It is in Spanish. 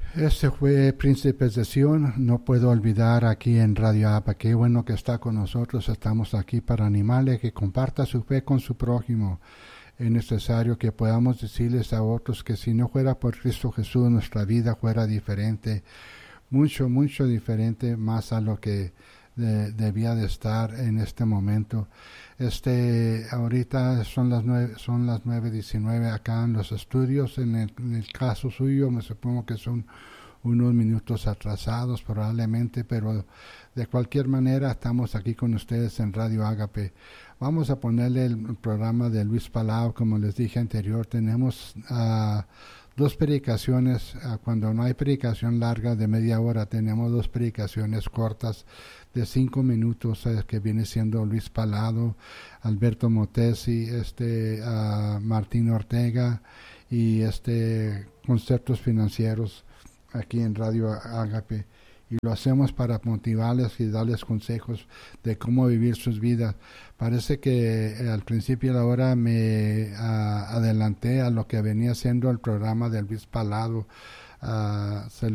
Este fue Príncipes de Sion. No puedo olvidar aquí en Radio APA. Qué bueno que está con nosotros. Estamos aquí para animarle que comparta su fe con su prójimo. Es necesario que podamos decirles a otros que si no fuera por Cristo Jesús, nuestra vida fuera diferente. Mucho, mucho diferente más a lo que debía de estar en este momento. Ahorita son las 9:19 acá en los estudios. En el caso suyo, me supongo que son unos minutos atrasados probablemente, pero de cualquier manera estamos aquí con ustedes en Radio Ágape. Vamos a ponerle el programa de Luis Palau, como les dije anterior. Tenemos dos predicaciones. Cuando no hay predicación larga de media hora, tenemos dos predicaciones cortas de 5 minutos, que viene siendo Luis Palado, Alberto Motesi, Martín Ortega y conceptos financieros aquí en Radio Ágape. Y lo hacemos para motivarles y darles consejos de cómo vivir sus vidas. Parece que al principio de la hora me adelanté a lo que venía siendo el programa de Luis Palado. Se